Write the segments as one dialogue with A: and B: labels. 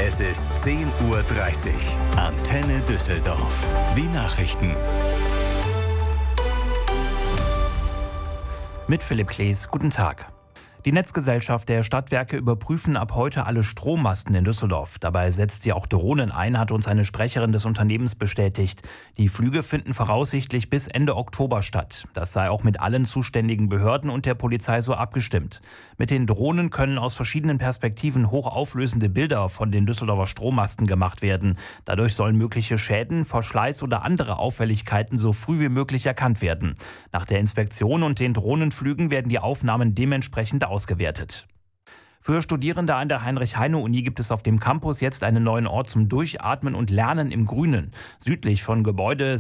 A: Es ist 10:30 Uhr. Antenne Düsseldorf. Die Nachrichten.
B: Mit Philipp Klees, guten Tag. Die Netzgesellschaft der Stadtwerke überprüfen ab heute alle Strommasten in Düsseldorf. Dabei setzt sie auch Drohnen ein, hat uns eine Sprecherin des Unternehmens bestätigt. Die Flüge finden voraussichtlich bis Ende Oktober statt. Das sei auch mit allen zuständigen Behörden und der Polizei so abgestimmt. Mit den Drohnen können aus verschiedenen Perspektiven hochauflösende Bilder von den Düsseldorfer Strommasten gemacht werden. Dadurch sollen mögliche Schäden, Verschleiß oder andere Auffälligkeiten so früh wie möglich erkannt werden. Nach der Inspektion und den Drohnenflügen werden die Aufnahmen dementsprechend ausgewertet. Für Studierende an der Heinrich-Heine-Uni gibt es auf dem Campus jetzt einen neuen Ort zum Durchatmen und Lernen im Grünen. Südlich von Gebäude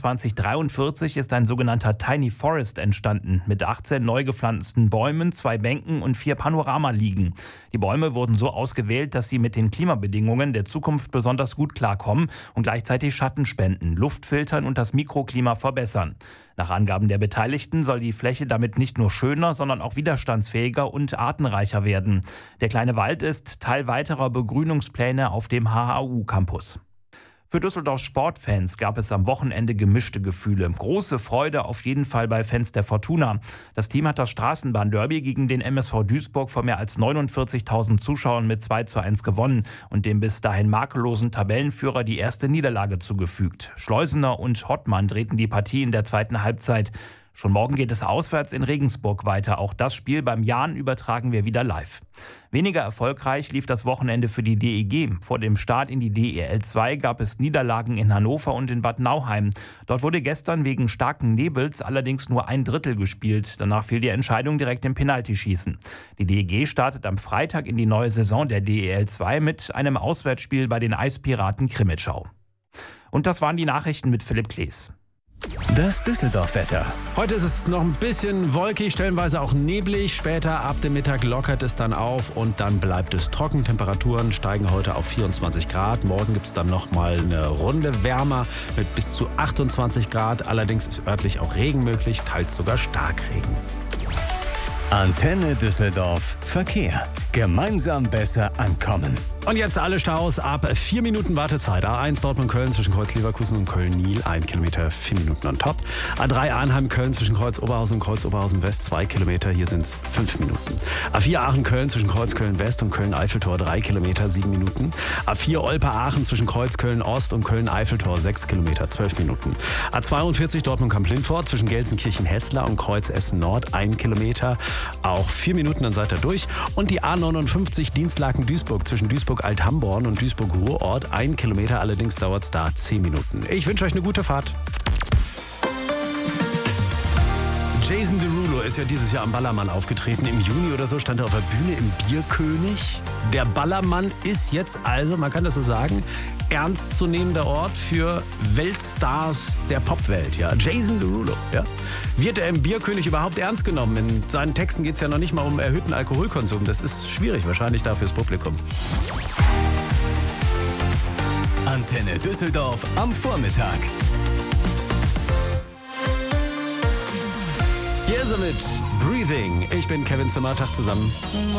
B: 2643 ist ein sogenannter Tiny Forest entstanden, mit 18 neu gepflanzten Bäumen, 2 Bänken und 4 Panoramaliegen. Die Bäume wurden so ausgewählt, dass sie mit den Klimabedingungen der Zukunft besonders gut klarkommen und gleichzeitig Schatten spenden, Luft filtern und das Mikroklima verbessern. Nach Angaben der Beteiligten soll die Fläche damit nicht nur schöner, sondern auch widerstandsfähiger und artenreicher werden. Der kleine Wald ist Teil weiterer Begrünungspläne auf dem HHU-Campus. Für Düsseldorfs Sportfans gab es am Wochenende gemischte Gefühle. Große Freude auf jeden Fall bei Fans der Fortuna. Das Team hat das Straßenbahnderby gegen den MSV Duisburg vor mehr als 49.000 Zuschauern mit 2:1 gewonnen und dem bis dahin makellosen Tabellenführer die erste Niederlage zugefügt. Schleusener und Hottmann drehten die Partie in der zweiten Halbzeit. Schon morgen geht es auswärts in Regensburg weiter. Auch das Spiel beim Jahn übertragen wir wieder live. Weniger erfolgreich lief das Wochenende für die DEG. Vor dem Start in die DEL 2 gab es Niederlagen in Hannover und in Bad Nauheim. Dort wurde gestern wegen starken Nebels allerdings nur 1/3 gespielt. Danach fiel die Entscheidung direkt im Penaltyschießen. Die DEG startet am Freitag in die neue Saison der DEL 2 mit einem Auswärtsspiel bei den Eispiraten Krimitschau. Und das waren die Nachrichten mit Philipp Klees.
A: Das Düsseldorf-Wetter.
C: Heute ist es noch ein bisschen wolkig, stellenweise auch neblig. Später ab dem Mittag lockert es dann auf und dann bleibt es trocken. Temperaturen steigen heute auf 24 Grad. Morgen gibt es dann noch mal eine Runde wärmer mit bis zu 28 Grad. Allerdings ist örtlich auch Regen möglich, teils sogar Starkregen.
A: Antenne Düsseldorf. Verkehr. Gemeinsam besser ankommen.
C: Und jetzt alle Staus ab 4 Minuten Wartezeit. A1 Dortmund-Köln zwischen Kreuz Leverkusen und Köln-Niel, 1 Kilometer, 4 Minuten on top. A3 Arnheim-Köln zwischen Kreuz Oberhausen und Kreuz Oberhausen-West, 2 Kilometer, hier sind es 5 Minuten. A4 Aachen-Köln zwischen Kreuz Köln-West und Köln-Eiffeltor, 3 Kilometer, 7 Minuten. A4 Olpe-Aachen zwischen Kreuz Köln-Ost und Köln-Eiffeltor, 6 Kilometer, 12 Minuten. A42 Dortmund-Kamp-Lindfort zwischen Gelsenkirchen-Hessler und Kreuz Essen-Nord, 1 Kilometer, auch 4 Minuten, dann seid ihr durch. Und die A59 Dienstlaken-Duisburg zwischen Duisburg-Alt-Hamborn und Duisburg-Ruhrort, 1 Kilometer, allerdings dauert es da 10 Minuten. Ich wünsche euch eine gute Fahrt. Jason Derulo ist ja dieses Jahr am Ballermann aufgetreten. Im Juni oder so stand er auf der Bühne im Bierkönig. Der Ballermann ist jetzt also, man kann das so sagen, ernstzunehmender Ort für Weltstars der Popwelt. Ja. Jason Derulo. Ja. Wird er im Bierkönig überhaupt ernst genommen? In seinen Texten geht es ja noch nicht mal um erhöhten Alkoholkonsum. Das ist schwierig, wahrscheinlich da fürs Publikum.
A: Antenne Düsseldorf am Vormittag.
C: Hier ist er mit Breathing. Ich bin Kevin Zimmer, Tag zusammen.